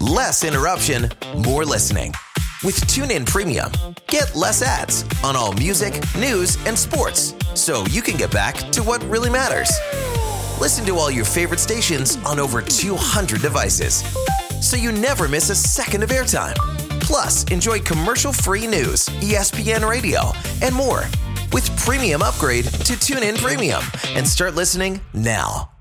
Less interruption, more listening. With TuneIn Premium, get less ads on all music, news, and sports, so you can get back to what really matters. Listen to all your favorite stations on over 200 devices, so you never miss a second of airtime. Plus, enjoy commercial-free news, ESPN Radio, and more with Premium Upgrade to TuneIn Premium and start listening now.